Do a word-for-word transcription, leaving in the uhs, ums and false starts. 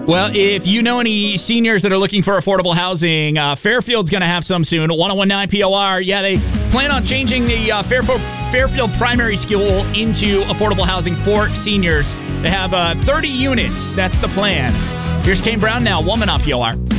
Well, if you know any seniors that are looking for affordable housing, uh, Fairfield's going to have some soon. one oh one point nine P O R. Yeah, they plan on changing the uh, Fairfield, Fairfield Primary School into affordable housing for seniors. They have uh, thirty units. That's the plan. Here's Kane Brown now, Woman on P O R.